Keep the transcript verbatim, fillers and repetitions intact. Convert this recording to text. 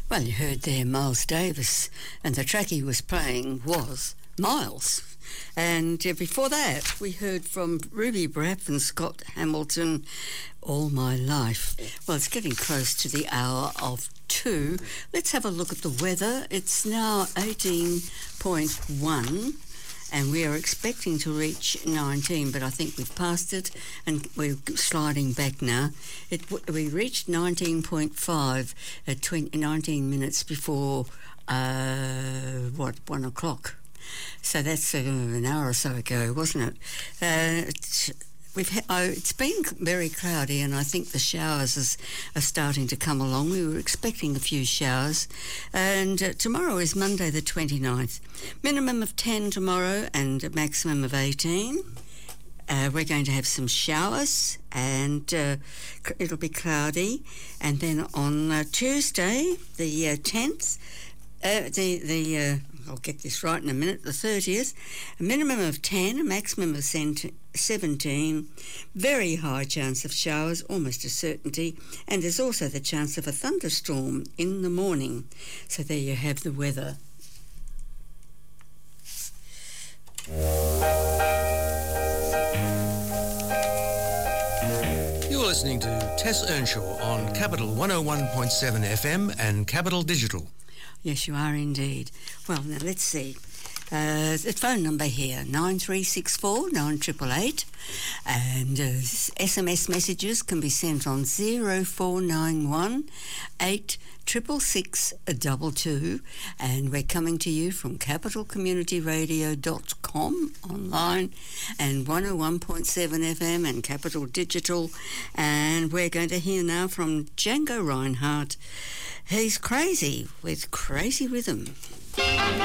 Well, you heard there Miles Davis, and the track he was playing was Miles. And uh, before that, we heard from Ruby Brapp and Scott Hamilton, All My Life. Well, it's getting close to the hour of two. Let's have a look at the weather. It's now eighteen point one. And we are expecting to reach nineteen, but I think we've passed it and we're sliding back now. It, we reached nineteen point five at twenty, nineteen minutes before, uh, what, one o'clock. So that's uh, an hour or so ago, wasn't it? Uh, it's, We've ha- oh, it's been very cloudy, and I think the showers is, are starting to come along. We were expecting a few showers, and uh, tomorrow is Monday the twenty-ninth. Minimum of ten tomorrow and a maximum of eighteen. Uh, we're going to have some showers, and uh, it'll be cloudy. And then on uh, Tuesday, the uh, tenth, uh, the the uh, I'll get this right in a minute, the thirtieth, a minimum of ten, a maximum of seventeen, very high chance of showers, almost a certainty, and there's also the chance of a thunderstorm in the morning. So there you have the weather. You're listening to Tess Earnshaw on Capital one oh one point seven F M and Capital Digital. Yes, you are indeed. Well, now let's see. Uh, the phone number here, nine three six four, nine eight eight eight, and uh, S M S messages can be sent on zero four nine one, eight six six six two two, and we're coming to you from capital community radio dot com online and one oh one point seven F M and Capital Digital, and we're going to hear now from Django Reinhardt. He's crazy with Crazy Rhythm.